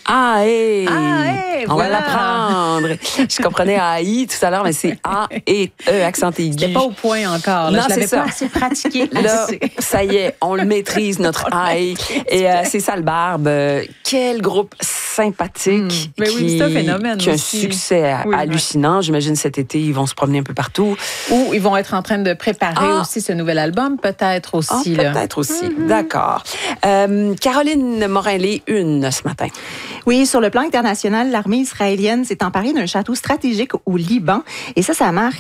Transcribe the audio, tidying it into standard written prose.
A-E. A-E, On va voilà. l'apprendre. Je comprenais A-I tout à l'heure, mais c'est A-E, accent aigu. C'était pas au point encore. Là. Non, Je l'avais c'est pas ça. assez pratiqué. Là, ça y est, on le maîtrise, notre A-E. Et c'est ça, le Barbe. Quel groupe sympathique. Mais oui, c'est un phénomène qui a un aussi. succès Oui, hallucinant. J'imagine cet été, ils vont se promener un peu partout. Ou ils vont être en train de préparer aussi ce nouvel album, peut-être aussi. Peut-être aussi. D'accord. Caroline Morin-Lé, une ce matin. Oui, sur le plan international, l'armée israélienne s'est emparée d'un château stratégique au Liban. Et ça marque